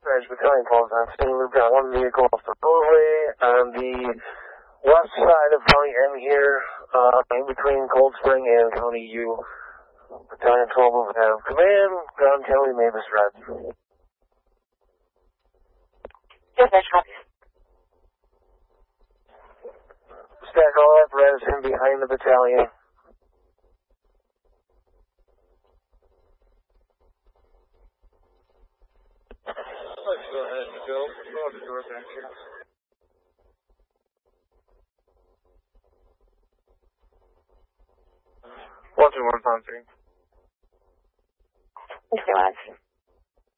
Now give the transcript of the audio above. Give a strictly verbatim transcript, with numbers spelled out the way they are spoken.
Ridge Battalion calls on Sting. We've got one vehicle off the roadway on the west side of County M here, uh, in between Cold Spring and County U. Battalion twelve will have command, ground County Mavis Red. Dispatch, copy. Stack all apparatus in behind the battalion. Let's go ahead and go. Go to the door back here. One, two, one, pound three. Thank you,